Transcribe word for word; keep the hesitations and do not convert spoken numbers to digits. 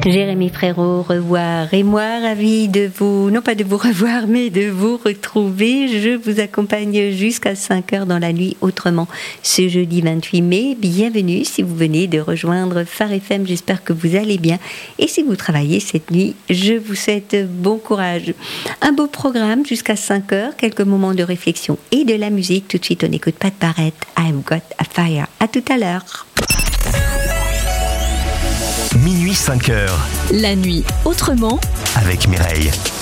Jérémy Frérot, revoir et moi, ravie de vous, non pas de vous revoir, mais de vous retrouver. Je vous accompagne jusqu'à cinq heures dans la nuit autrement. Ce jeudi vingt-huit mai, bienvenue si vous venez de rejoindre Phare F M, j'espère que vous allez bien. Et si vous travaillez cette nuit, je vous souhaite bon courage. Un beau programme jusqu'à cinq heures, quelques moments de réflexion et de la musique. Tout de suite, on n'écoute pas de Barrett, I've Got a Fire. À tout à l'heure. Minuit cinq heures. La nuit autrement avec Mireille.